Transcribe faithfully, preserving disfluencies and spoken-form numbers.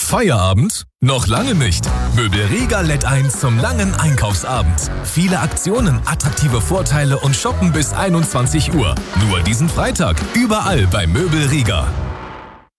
Feierabend? Noch lange nicht. Möbelriga lädt ein zum langen Einkaufsabend. Viele Aktionen, attraktive Vorteile und Shoppen bis einundzwanzig Uhr. Nur diesen Freitag. Überall bei Möbelriga.